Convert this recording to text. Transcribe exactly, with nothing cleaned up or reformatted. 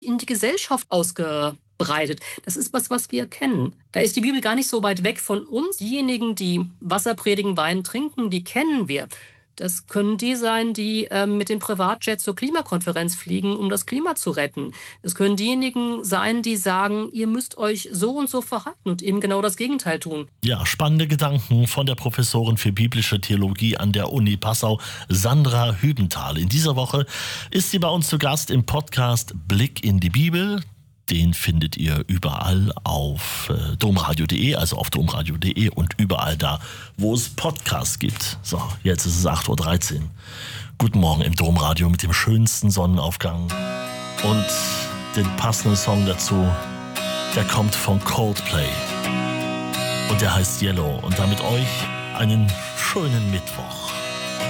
in die Gesellschaft ausgebreitet. Das ist was, was wir kennen. Da ist die Bibel gar nicht so weit weg von uns. Diejenigen, die Wasser predigen, Wein trinken, die kennen wir. Das können die sein, die ähm, mit dem Privatjet zur Klimakonferenz fliegen, um das Klima zu retten. Es können diejenigen sein, die sagen, ihr müsst euch so und so verhalten und eben genau das Gegenteil tun. Ja, spannende Gedanken von der Professorin für biblische Theologie an der Uni Passau, Sandra Hübenthal. In dieser Woche ist sie bei uns zu Gast im Podcast Blick in die Bibel. Den findet ihr überall auf äh, domradio punkt de, also auf domradio punkt de und überall da, wo es Podcasts gibt. So, jetzt ist es acht Uhr dreizehn. Guten Morgen im Domradio mit dem schönsten Sonnenaufgang und den passenden Song dazu, der kommt von Coldplay und der heißt Yellow und damit euch einen schönen Mittwoch.